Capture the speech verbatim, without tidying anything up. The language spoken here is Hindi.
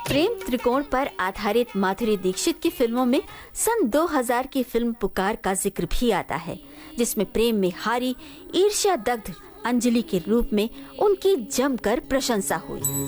प्रेम त्रिकोण पर आधारित माधुरी दीक्षित की फिल्मों में सन दो हज़ार की फिल्म पुकार का जिक्र भी आता है, जिसमें प्रेम में हारी ईर्ष्या दग्ध अंजलि के रूप में उनकी जमकर प्रशंसा हुई।